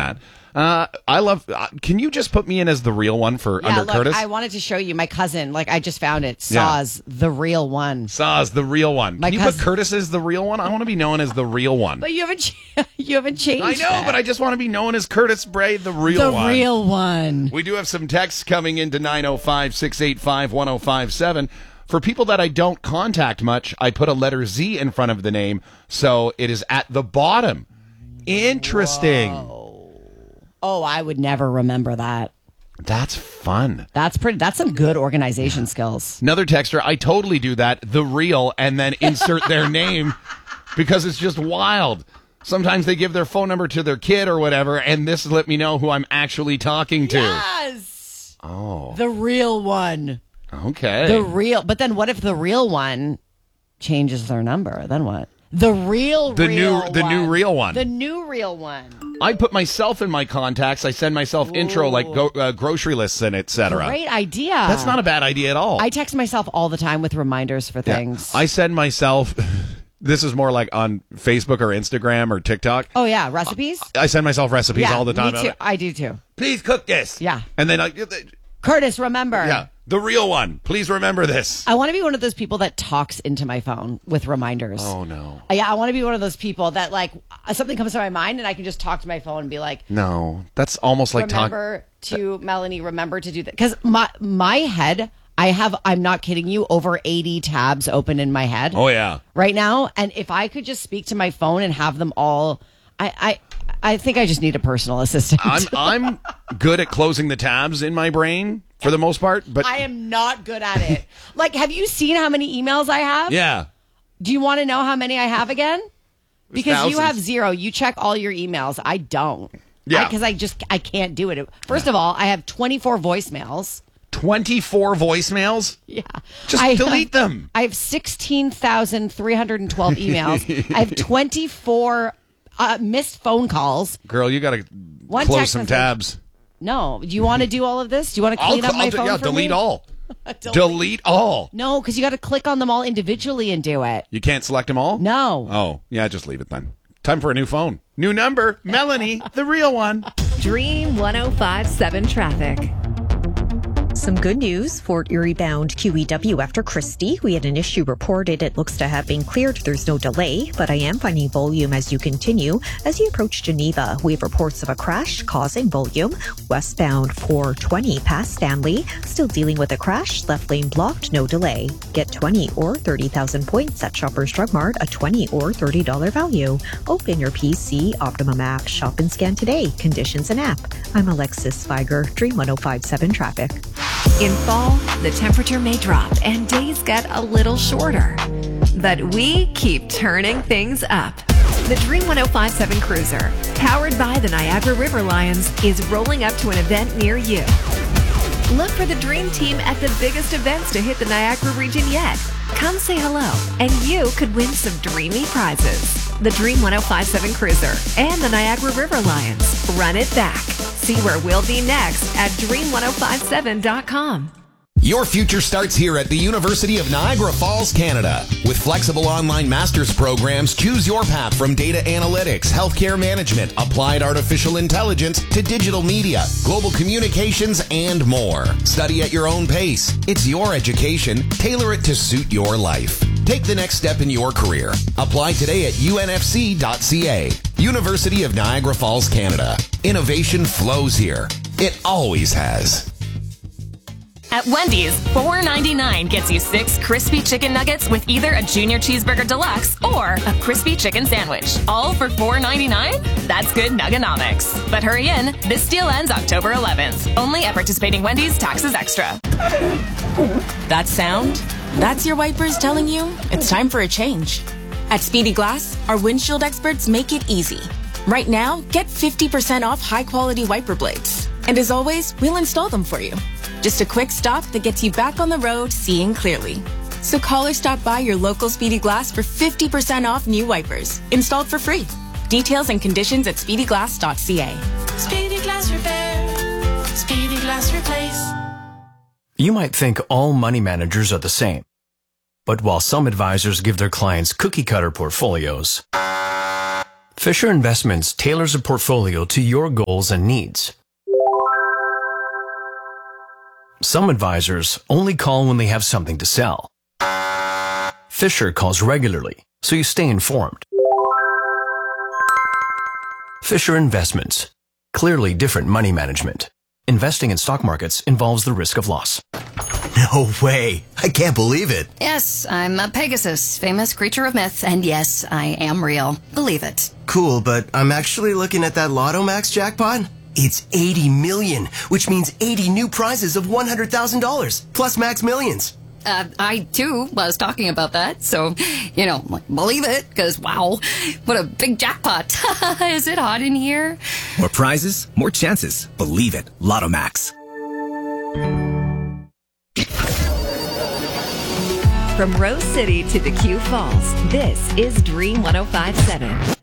that. I love. Can you just put me in as the real one for under Curtis? I wanted to show you my cousin. Like I just found it. Saw's the real one. Saw's the real one. Can you put Curtis as the real one? I want to be known as the real one. But you haven't changed. I know, but I just want to be known as Curtis Bray, the real one. The real one. We do have some texts coming into 905-685-1057. For people that I don't contact much, I put a letter Z in front of the name, so it is at the bottom. Interesting. Whoa. Oh, I would never remember that. That's fun. That's some good organization skills. Another texter, I totally do that, the real, and then insert their name because it's just wild. Sometimes they give their phone number to their kid or whatever, and this let me know who I'm actually talking to. Yes. Oh. The real one. Okay. But then what if the real one changes their number? Then what? The new real one. The new real one. I put myself in my contacts. I send myself intro like grocery lists and etc. Great idea. That's not a bad idea at all. I text myself all the time with reminders for things. I send myself. This is more like on Facebook or Instagram or TikTok. Oh yeah, recipes. I send myself recipes all the time. Me too. I do too. Please cook this. Yeah. And then Curtis, remember. Yeah. The real one. Please remember this. I want to be one of those people that talks into my phone with reminders. Oh, no. Yeah, I want to be one of those people that, like, something comes to my mind and I can just talk to my phone and be like... No, that's almost like Melanie, remember to do that. Because my head, I'm not kidding you, over 80 tabs open in my head. Oh, yeah. Right now. And if I could just speak to my phone and have them all... I think I just need a personal assistant. I'm good at closing the tabs in my brain for the most part, but I am not good at it. Like, have you seen how many emails I have? Yeah. Do you want to know how many I have again? Because thousands. you have 0. You check all your emails. I don't. Yeah. Because I can't do it. First of all, I have 24 voicemails. 24 voicemails? Yeah. Just delete them. I have 16,312 emails. I have 24 missed phone calls. Girl, you got to close some tabs. No. Do you want to do all of this? Do you want to clean up my phone for delete me? all. Delete all. No, because you got to click on them all individually and do it. You can't select them all? No. Oh, yeah, just leave it then. Time for a new phone. New number. Melanie, the real one. Dream 105.7 traffic. Some good news, Fort Erie bound QEW after Christie. We had an issue reported. It looks to have been cleared. There's no delay, but I am finding volume as you continue. As you approach Geneva, we have reports of a crash causing volume. Westbound 420 past Stanley, still dealing with a crash. Left lane blocked, no delay. Get 20 or 30,000 points at Shoppers Drug Mart, a $20 or $30 value. Open your PC, Optimum app, shop and scan today. Conditions and app. I'm Alexis Spiger, Dream 105.7 traffic. In fall, the temperature may drop and days get a little shorter. But we keep turning things up. The Dream 105.7 Cruiser, powered by the Niagara River Lions, is rolling up to an event near you. Look for the Dream Team at the biggest events to hit the Niagara region yet. Come say hello, and you could win some dreamy prizes. The Dream 105.7 Cruiser and the Niagara River Lions. Run it back. See where we'll be next at dream1057.com. Your future starts here at the University of Niagara Falls, Canada. With flexible online master's programs, choose your path from data analytics, healthcare management, applied artificial intelligence, to digital media, global communications, and more. Study at your own pace. It's your education. Tailor it to suit your life. Take the next step in your career. Apply today at unfc.ca. University of Niagara Falls, Canada. Innovation flows here. It always has. At Wendy's, $4.99 gets you 6 crispy chicken nuggets with either a junior cheeseburger deluxe or a crispy chicken sandwich. All for $4.99? That's good nuggonomics. But hurry in, this deal ends October 11th. Only at participating Wendy's, taxes extra. That sound? That's your wipers telling you it's time for a change. At Speedy Glass, our windshield experts make it easy. Right now, get 50% off high-quality wiper blades. And as always, we'll install them for you. Just a quick stop that gets you back on the road seeing clearly. So call or stop by your local Speedy Glass for 50% off new wipers, installed for free. Details and conditions at speedyglass.ca. Speedy Glass Repair. Speedy Glass Replace. You might think all money managers are the same. But while some advisors give their clients cookie-cutter portfolios, Fisher Investments tailors a portfolio to your goals and needs. Some advisors only call when they have something to sell. Fisher calls regularly, so you stay informed. Fisher Investments. Clearly different money management. Investing in stock markets involves the risk of loss. No way. I can't believe it. Yes, I'm a Pegasus, famous creature of myth, and yes, I am real. Believe it. Cool, but I'm actually looking at that Lotto Max jackpot. It's 80 million, which means 80 new prizes of $100,000, plus Max Millions. I, too, was talking about that, so, believe it, because, wow, what a big jackpot. Is it hot in here? More prizes, more chances. Believe it. Lotto Max. From Rose City to the Q Falls, this is Dream 105.7.